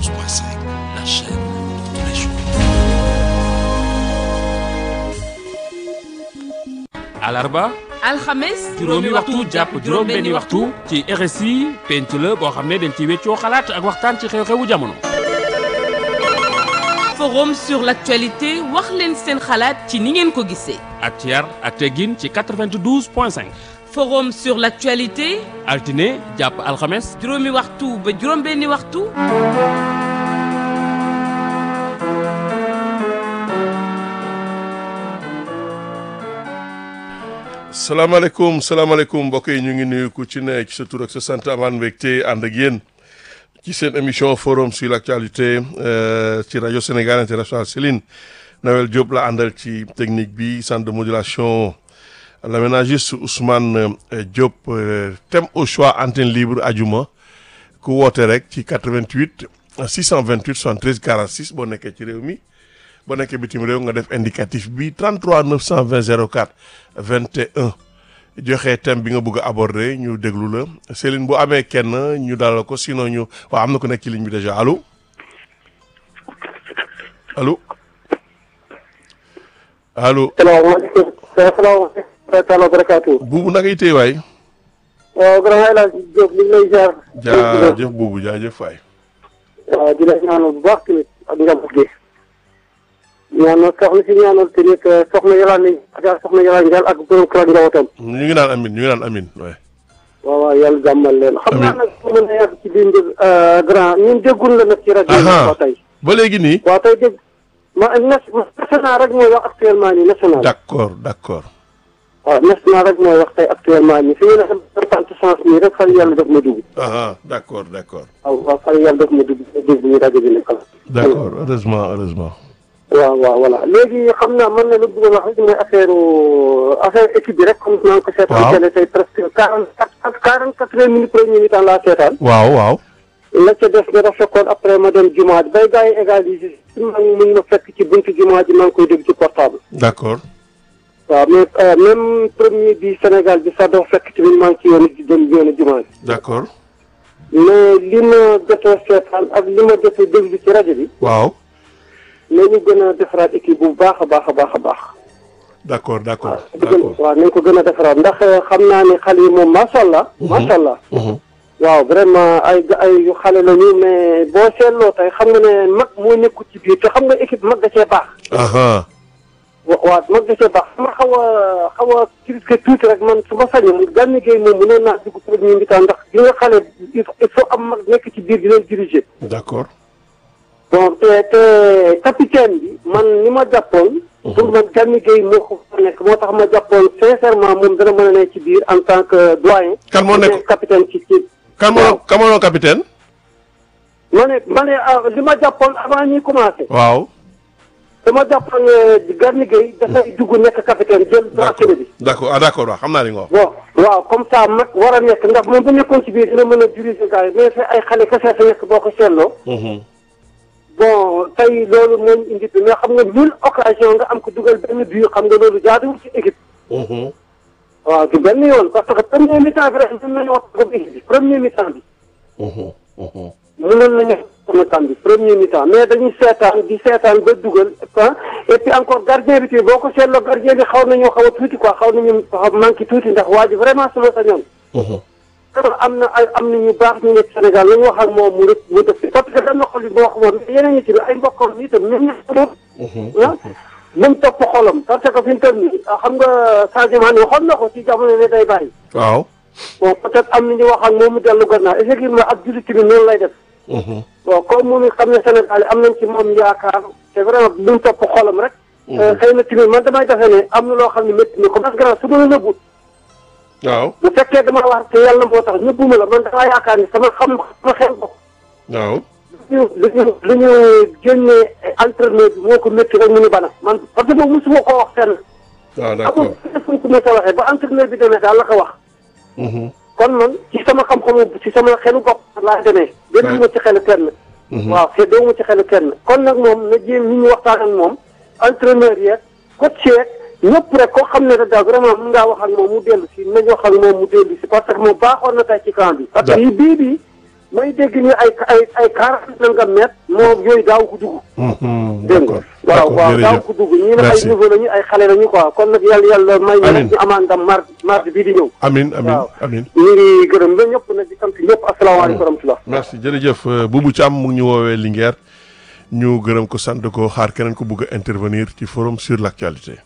92.5, la chaîne de tous les jours. alarba alxames juróomi waxtu jàpp juróom-benni waxtu ci RSI penc la boo xam ne dañ ci weccoo xalaat ak waxtaan ci xew-xewu jamono. forum sur l'actualité wax leen seen xalaat ci ni ngeen ko gisee. ak ci yar ak teggin ci 92.5. forum sur l'actualité altine jàpp alxames juróomi waxtu ba juróom-benni waxtu. salaamaaleykum mbokk yi ñu ngi nuyu ku ci ne ci sa tur ak sa sant amaan mbégte ànd ak yéen ci seen émission forum sur l'actualité ci rajo Sénégal international. Céline Noël Diop la àndal ci technique bi centre de modulation l'aménagiste Ousmane Diop. thème au choix antenne libre ajuma ku woote rek ci 88 628 73 46 boo nekkee ci réew mi. boo nekkee bitim réew nga def indicatif bi 33 920 04 21 joxe thème bi nga bëgg a aborder ñu déglu la Céline bu amee kenn ñu dalal ko sinon ñu waaw am na ko nekk ci ligne bi déjà allo allo allo. salaamaaleykum. salaamaaleykum. wa barakaatu. buubu naka yi tey waay. waaw grand El Hadj Diop ñu ngi lay ziar. jaajëf buubu jaajëf waay. waaw di la ñaanal bu baax tamit ak njaboot gi. ñaanal soxna si ñaanal tamit soxna Yolande soxna Yolande Ndiaye ak borom kër ak njabootam. ñu ngi naan amin ñu ngi naan amin waay. waaw waaw yàlla jàmmal leen. xam naa nag fu mën a yàgg ci biir grand ñun déggul la nag ci rajo bi. tey ba léegi nii. waaw tey dégg national rek mooy wax actuellement nii national. d'accord. waaw national rek mooy wax tey actuellement nii fi ñu ne importante chance nii rek fan yàlla def ma dugg. d'accord. waaw fan yàlla def ma dugg dégg ñu rajo bi nekkal. d'accord heureusement. waaw voilà léegi xam naa man na lu bëgg a wax rek mooy affaire équipe bi rek comme naa ko seetaan. waaw tey presque 44 minutes premier mi-temps laa seetaan. waaw. la ca des nga fekkoon après ma dem jumaa ji bay gars yi égaliser man mun na fekk ci buntu jumaa ji maa ngi koy dégg ci portable. d'accord. waaw mais même premier bi Sénégal bi sax dafa fekk tamit maa ngi ci yoonu jumaa ji. d'accord. mais li ma jotee seetaan ak li ma jotee déglu ci rajo bi. waaw. nañu gën a defaraat équipe bu baax a baax. d'accord. waaw nañ ko gën a defaraat ndax xam naa ne xale yi moom macha allah. waaw vraiment ay yu xale la ñu mais boo seetloo tey xam nga ne mag moo nekkul ci biir te xam nga équipe mag da cee baax. waaw mag da cee baax ma xaw a critiquer tuuti rek man su ma sañoon Gana Gueye moom mënoon naa dugg premier mi-temps ndax gi nga xale il faut am mag nekk ci biir di leen diriger. d'accord. bon te capitaine bi man ni ma jàppoon. pour man Gana Gueye moo ko nekk moo tax ma jàppoon sincèrement moom dana mën a nekk ci biir en tant que doyen. kan moo nekk capitaine ci. kan moo capitaine. ma ne li ma jàppoon avant ñuy commencé. waaw. dama jàppoon ne Gana Gueye dafay dugg nekk capitaine jël bracelet bi. d'accord waaw xam naa li nga wax. bon waaw comme ça mag war a nekk ndax moom bu nekkoon ci biir dina mën a diriger gars yi mais fi ay xale kese sa nekk boo ko seetloo. bon tey loolu moo ñu indi mais xam nga 1000 occasion nga am ko dugal benn but xam nga loolu jaaduwul ci équipe. waaw du benn yoon parce que premier mi-temps bi rek mën nañu wax ko équipe bi premier mi-temps bi. mënoon nañu wax premier mi-temps mais dañuy seetaan ba dugal et puis encore gardien bi boo ko seetloo gardien bi xaw nañoo xaw a tuuti quoi xaw nañu manqué tuuti ndax waa ji vraiment sama sañoon. am na ñu baax ñu nekk Sénégal la ñu wax ak moom mu def parce que dañ na xol yi boo xamoon yeneen ñi ci ay mbokkam yi itam ñoom ñoo mu topp xolam parce que fi mu toll nii xam nga Sadio Mané waxoon na ko ci jamono ne day bàyyi. waaw. bon peut-être am na ñu wax ak moom mu dellu gannaaw effectivement ab jullit bi noonu lay def. bon comme moom xam ne Sénégal am nañ ci moom yaakaar c'est vraiment mu topp xolam rek. xëy na tamit man damay defe ne am na loo xam ne métti na ko parce que su ma la nëbbu. waaw bu fekkee dama wax te yàlla moo tax ñëppuma la man damaa yaakaar ni sama xel bopp. waaw. lu ñu génnee entraîneur bi moo ko métti rek mu ni bana man parce que moom mosuma koo wax fenn. waaw d'accord amul fu mu ko waxee ba entraîneur bi demee daal la ko wax. kon man ci sama xam-xamu ci sama xelu bopp laa demee. déglu ma ci xelu kenn. waaw te doo ma ci xelu kenn kon nag moom na jéem ñu waxtaan ak moom entraîneur yeeg coach yeeg ñëpp rek koo xam ne rek daal vraiment mën ngaa wax ak moom mu dellu si nañ wax ak moom mu dellu si parce que moom baaxoon na tey ci camp bi. parce que bii may dégg ni ay 40 nangam mètres moo yooyu daaw ko dugg. dégg nga waaw daaw ko dugg ñii nag ay niveau lañu ay xale lañu quoi kon nag yàlla may ñu nag ñu amaan ndam mardi bii di ñëw. amiin amiin ñu ngi gërëm ba ñëpp nag di sant ñëpp asalaamaaleykum wa rahmatulah. merci jërëjëf Boubou Thiam mu ngi ñu woowee Linguère ñu gërëm ko sant ko xaar keneen ko bëgg a intervenir ci forum sur l'actualité.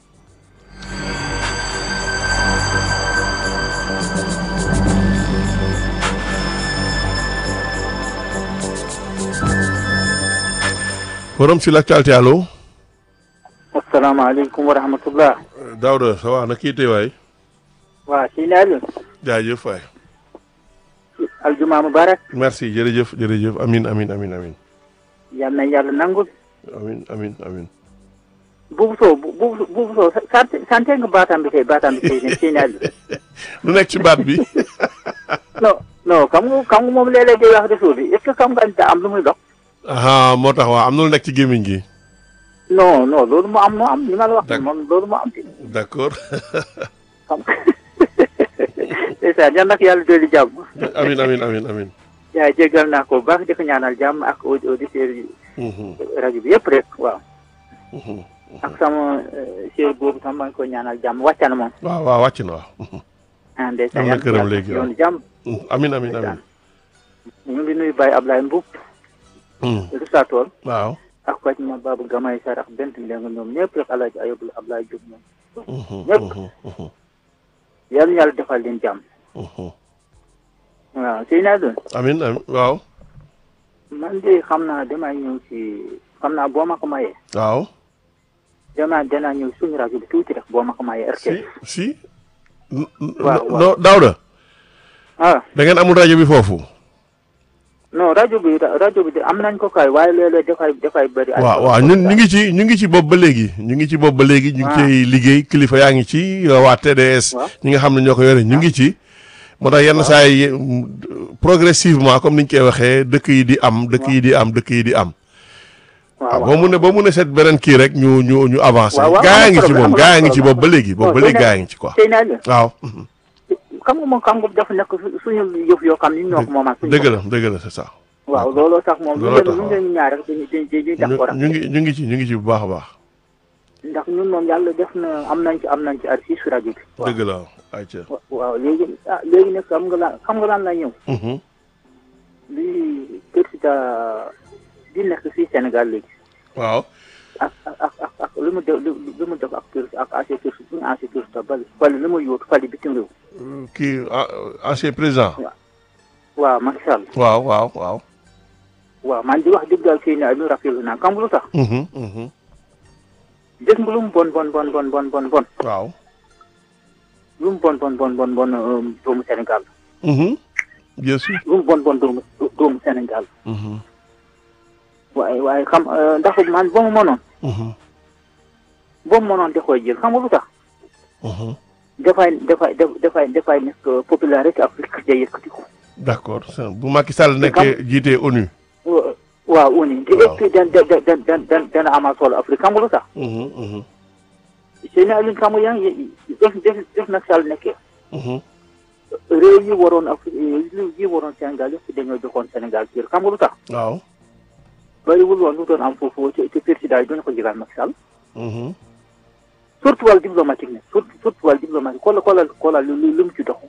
forum sur l'actualité allo. asalaamaaleykum wa rahmatulah. Daouda ça va na kii tey waay. waaw si Aliou. jaajëf waay. aljuma mubarak. merci jërëjëf amin yal na yàlla nangul. amin Boubou Sow sante nga baatam bi tey ne si Aliou. lu nekk ci baat bi. non xam nga moom léeg-léeg day wax réseau bi est-ce que xam nga da am lu muy dox. moo tax waaw am na lu nekk ci gémmiñ gi. non loolu moo am li ma la wax. moom loolu moo am. d'accord. xam nga ndeysaan yal na ko yàlla dolli jàmm. amin yaa jégal naa ko bu baax di ko ñaanal jàmm ak auditeurs yi. rajo bi yëpp rek waaw. ak sama chef boobu tam maa ngi koy ñaanal jàmm wàcc na moom. waaw wàcc na waaw. ndeysaan am na këram léegi yoonu jàmm. amin ñu ngi nuyu Baye Ablaye Mbuub. Rusa Tool. waaw. ak Fatou ma Babou Gamay Sarax bent Mbengue ñoom ñëpp rek El Hadj Ayobul Ablaye Diop ñoom. ñëpp. yal na yàlla defal leen jàmm. waaw sëñ Aliou. amin waaw. man de xam naa damay ñëw xam naa boo ma ko mayee. waaw. danaa ñëw suñu rajo bi tuuti rek boo ma ko mayee RTS. si. waaw Daouda. da ngeen amul rajo bi foofu. non rajo bi am nañ ko kay waaye léeg-léeg dafay bëri. waaw ñu ngi ci bopp ba léegi ñu ngi ciy liggéey kilifa yaa ngi ci waa TDS. ñi nga xam ne ñoo ko yore ñu ngi ci. moo tax yenn saa yi progressivement comme niñ koy waxee dëkk yi di am. waaw ba mu ne set beneen kii rek ñu avancé. gaa yaa ngi ci bopp ba léegi gaa yaa ngi ci quoi. waaw. xam nga dafa nekk suñu yëf yoo xam ni ñoo ko moomal. dëgg la c'est ça. waaw looloo tax moom. looloo tax waaw ñu ñaar rek dañuy d'accord. ñu ngi ci bu baax a baax. ndax ñun moom yàlla def na am nañ ci archive rajo bi. dëgg la ayca. waaw léegi nag xam nga lan la ñëw. li président di nekk fii Sénégal léegi. waaw. ak lu mu def ak ancien président fali lu mu yóotu fali bitim réew. kii ancien président. waaw Macky Sall. waaw. waaw man di wax dëgg daal kii ne lu rafetlu naa xam nga lu tax. gis nga lu mu bon. waaw. lu mu bon doomu Sénégal. bien sûr. lu mu bon doomu Sénégal. waaye xam ndax man boo mu mënoon. boo mu mënoon da koy jël xam nga lu tax. dafay nekk popularité Afrique day yëkkati ko. d'accord bu Macky Sall nekkee jiite ONU. waaw ONU. waaw te dana amal solo Afrique xam nga lu tax. seen alin xam nga yaa ngi def Macky Sall nekkee. réew yi waroon Afrique yi waroon Sénégal yëpp dañoo joxoon Sénégal biir xam nga lu tax. waaw. bariwul woon lu doon am foofu ci président yi dina ko jëlaat Macky Sall. surtout wàllu diplomatique ne surtout wàllu diplomatique xoolal lu mu ci dox.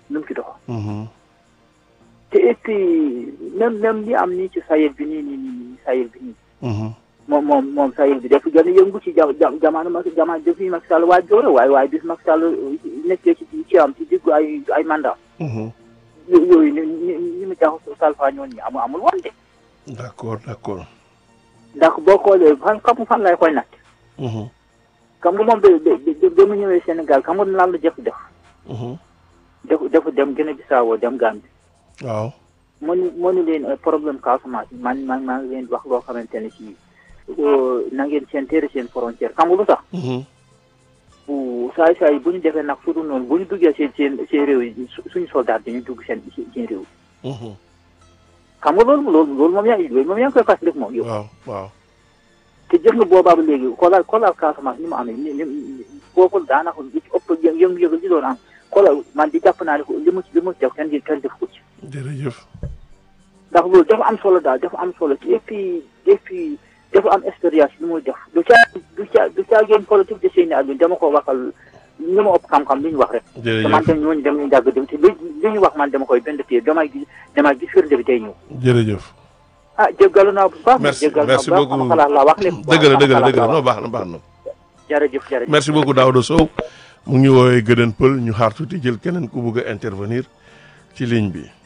te et puis même li am nii ci Sahel bi nii. moom Sahel bi dafa gën a yëngu ci jamono depuis Macky Sall waa Joore waaye bis Macky Sall nekkee ci am ci diggu ay mandat. yooyu ni mu jaaxal Salfa ñooñu amul woon de. d'accord. ndax boo xoolee fan lay koy natt. xam nga moom ba mu ñëwee Sénégal xam nga lan la jëf def. dafa dem Guinée-Bissau dem Gambie. waaw. moo ni leen problème Casamance maa ngi leen wax loo xamante ne ci na ngeen seen téere seen frontière xam nga lu tax. saa yi bu ñu defee nag su dul noonu bu ñu duggee seen réew yi suñu soldat dañuy dugg seen réew yi. xam nga loolu moom yaa ngi koy fas def moom yow. waaw. te jëf nga boobaa ba léegi xoolal Casamance ni mu amee ni foofu daanaka li ci ëpp yëngu-yëngu li doon am xoolal man di jàpp naa ne li mu def kenn def ko ci. jërëjëf. ndax loolu dafa am solo daal dafa am solo et puis dafa am expérience bi muy def du caa génn politique de Seyni Alioune dama ko waxal ñu ma ëpp xam-xam li ñu wax rek. jërëjëf te man tamit ñooñu dem ñu dàgg dem te li ñu wax man dama koy benn téye damay gis firnde bi tey ñëw. jërëjëf. jéggalu naa bu baax. merci merci beaucoup sama xalaat laa wax leen. dëgg la non baax na. jërëjëf. merci beaucoup Daouda Sow mu ngi woowee Gëdën Pël ñu xaar tuuti jël keneen ku bëgg a intervenir ci ligne bi.